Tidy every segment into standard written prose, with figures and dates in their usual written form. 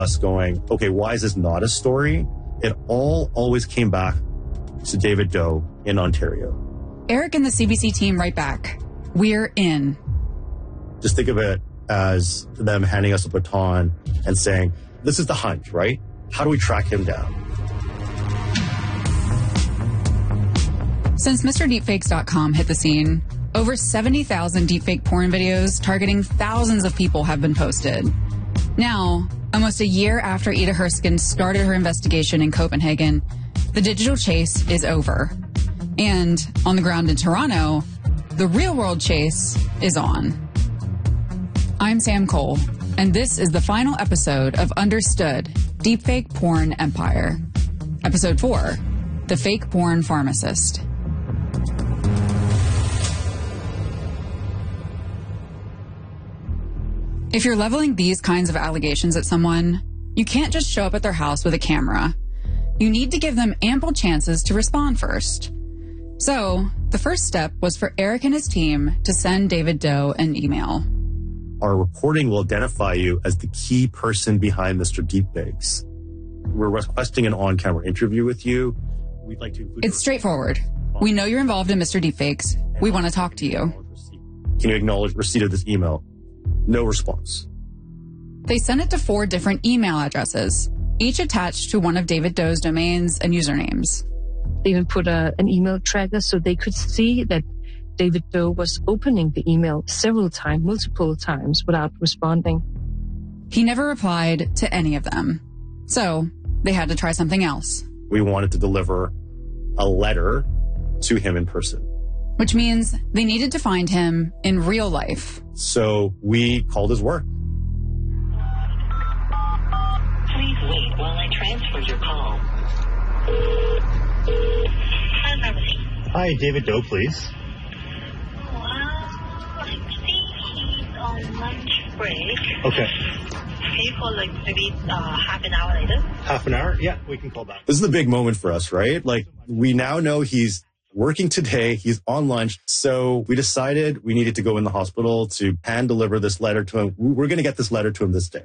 us going, okay, why is this not a story? It always came back to David Doe in Ontario. Eric and the CBC team write back, "We're in." Just think of it as them handing us a baton and saying, this is the hunt, right? How do we track him down? Since MrDeepfakes.com hit the scene, over 70,000 deepfake porn videos targeting thousands of people have been posted. Now, almost a year after Ida Herskin started her investigation in Copenhagen, the digital chase is over. And on the ground in Toronto, the real-world chase is on. I'm Sam Cole, and this is the final episode of Understood, Deepfake Porn Empire. Episode 4, The Fake Porn Pharmacist. If you're leveling these kinds of allegations at someone, you can't just show up at their house with a camera. You need to give them ample chances to respond first. So, the first step was for Eric and his team to send David Doe an email. Our reporting will identify you as the key person behind Mr. Deepfakes. We're requesting an on-camera interview with you. We'd like to include... It's straightforward. We know you're involved in Mr. Deepfakes. We want to talk to you. Can you acknowledge receipt of this email? No response. They sent it to 4 different email addresses, each attached to one of David Doe's domains and usernames. They even put an email tracker so they could see that David Doe was opening the email multiple times without responding. He never replied to any of them. So they had to try something else. We wanted to deliver a letter to him in person. Which means they needed to find him in real life. So we called his work. Please wait while I transfer your call. Hi, David Doe, please. I think he's on lunch break. Okay. Can you call maybe half an hour later? Half an hour? Yeah, we can call back. This is a big moment for us, right? We now know he's working today. He's on lunch. So we decided we needed to go in the hospital to hand deliver this letter to him. We're going to get this letter to him this day.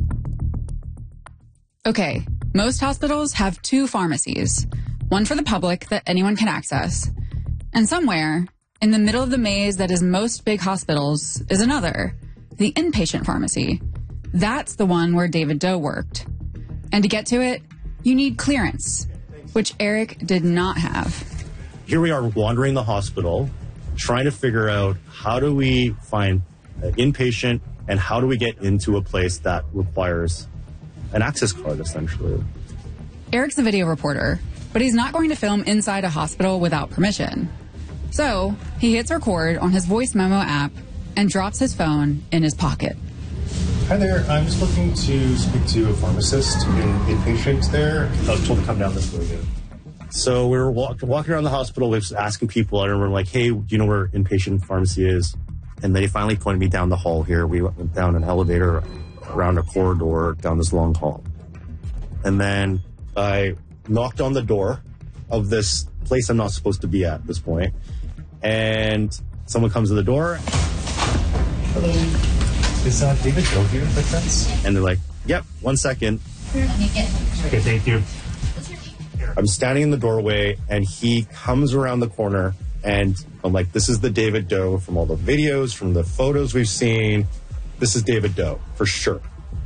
Okay, most hospitals have 2 pharmacies, one for the public that anyone can access, and somewhere in the middle of the maze that is most big hospitals is another, the inpatient pharmacy. That's the one where David Doe worked. And to get to it, you need clearance, which Eric did not have. Here we are wandering the hospital, trying to figure out how do we find an inpatient and how do we get into a place that requires an access card, essentially. Eric's a video reporter, but he's not going to film inside a hospital without permission. So he hits record on his voice memo app and drops his phone in his pocket. Hi there. I'm just looking to speak to a pharmacist and inpatient there. I was told to come down this way again. So we were walking around the hospital, we were just asking people. I remember hey, do you know where inpatient pharmacy is? And they finally pointed me down the hall here. We went down an elevator, around a corridor, down this long hall. And then I knocked on the door of this place I'm not supposed to be at this point. And someone comes to the door. Hello. Is David Doe here by chance? And they're like, yep, 1 second. Okay, thank you. I'm standing in the doorway and he comes around the corner and I'm like, this is the David Doe from all the videos, from the photos we've seen. This is David Doe for sure.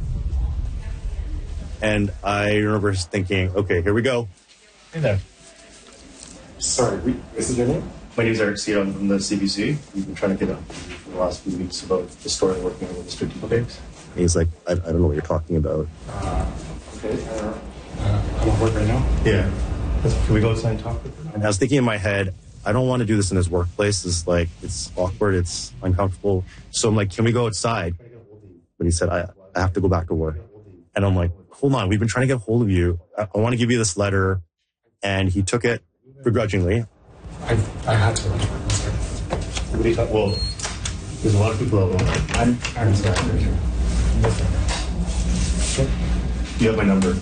And I remember thinking, okay, here we go. Hey there. Sorry, is it your name? My name is Eric Seed. I'm from the CBC. We've been trying to get up for the last few weeks about the story I'm working on with Mr. Deepfakes. He's like, I don't know what you're talking about. Okay. I'm at work right now? Yeah. Can we go outside and talk with him? And I was thinking in my head, I don't want to do this in his workplace. It's awkward. It's uncomfortable. So I'm like, can we go outside? But he said, I have to go back to work. And I'm like, hold on. We've been trying to get a hold of you. I want to give you this letter. And he took it begrudgingly. I had to. What do you thought? Well, there's a lot of people out there. I'm sorry. You have my number.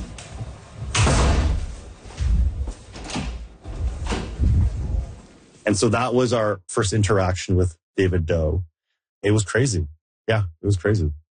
And so that was our first interaction with David Doe. It was crazy. Yeah, it was crazy.